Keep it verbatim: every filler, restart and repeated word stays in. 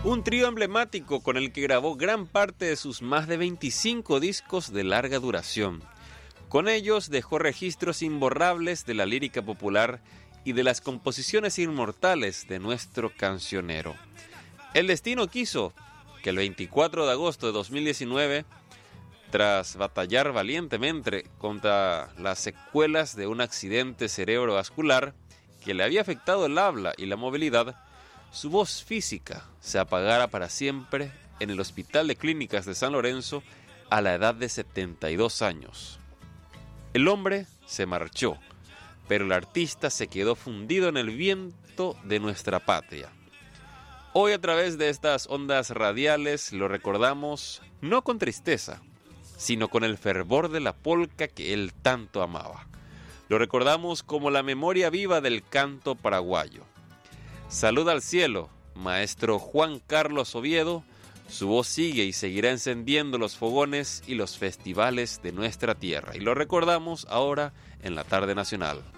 Un trío emblemático con el que grabó gran parte de sus más de veinticinco discos de larga duración. Con ellos dejó registros imborrables de la lírica popular y de las composiciones inmortales de nuestro cancionero. El destino quiso que el veinticuatro de agosto de dos mil diecinueve, tras batallar valientemente contra las secuelas de un accidente cerebrovascular que le había afectado el habla y la movilidad, su voz física se apagara para siempre en el Hospital de Clínicas de San Lorenzo a la edad de setenta y dos años. El hombre se marchó, pero el artista se quedó fundido en el viento de nuestra patria. Hoy, a través de estas ondas radiales, lo recordamos no con tristeza, sino con el fervor de la polca que él tanto amaba. Lo recordamos como la memoria viva del canto paraguayo. Salud al cielo, maestro Juan Carlos Oviedo. Su voz sigue y seguirá encendiendo los fogones y los festivales de nuestra tierra. Y lo recordamos ahora en la Tarde Nacional.